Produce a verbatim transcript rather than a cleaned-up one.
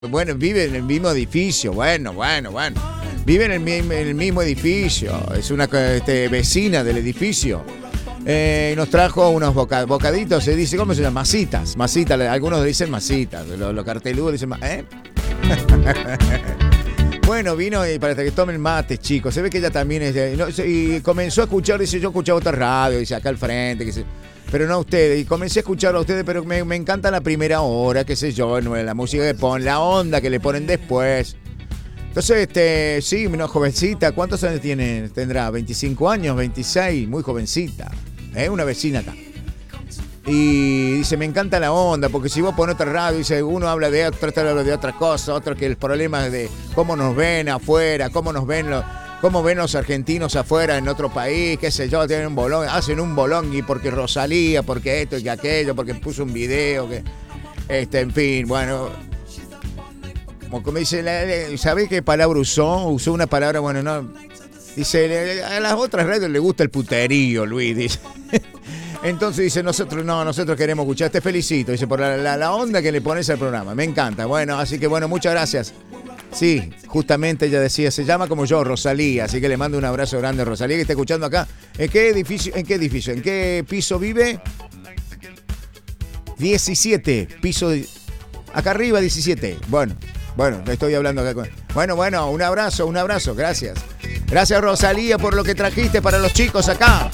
Bueno, vive en el mismo edificio, bueno, bueno, bueno. Vive en el, mismo, en el mismo edificio, es una este, vecina del edificio. Eh, nos trajo unos boca, bocaditos, se dice, ¿cómo se llama? Masitas, masitas, algunos le dicen masitas, los, los carteludos dicen, ¿eh? Bueno, vino y para que tomen mate, chicos. Se ve que ella también es de, no, y comenzó a escuchar, dice, yo escuchaba otra radio, dice, acá al frente, que se, pero no a ustedes. Y comencé a escuchar a ustedes, pero me, me encanta la primera hora, qué sé yo, la música que ponen, la onda que le ponen después. Entonces, este, sí, una jovencita, ¿cuántos años tiene? Tendrá veinticinco años, veintiséis, muy jovencita. ¿Eh? Una vecina acá. Y dice, me encanta la onda, porque si vos pones otra radio, dice, uno habla de otro, otro habla de otra cosa, otro que el problema es de cómo nos ven afuera, cómo nos ven los, cómo ven los argentinos afuera en otro país, qué sé yo, tienen un bolón, hacen un bolón y porque Rosalía, porque esto y que aquello, porque puso un video, que este, en fin, bueno. Como dice, ¿sabés qué palabra usó? Usó una palabra, bueno, no. Dice, a las otras radios le gusta el puterío, Luis, dice. Entonces dice, nosotros no, nosotros queremos escuchar, te felicito, dice, por la, la, la onda que le pones al programa, me encanta. Bueno, así que bueno, muchas gracias. Sí, justamente ella decía, se llama como yo, Rosalía, así que le mando un abrazo grande a Rosalía, que está escuchando acá. ¿En qué edificio, en qué edificio, en qué piso vive? diecisiete, piso, de, acá arriba diecisiete, bueno. Bueno, estoy hablando acá con... Bueno, bueno, un abrazo, un abrazo, gracias. Gracias, Rosalía, por lo que trajiste para los chicos acá.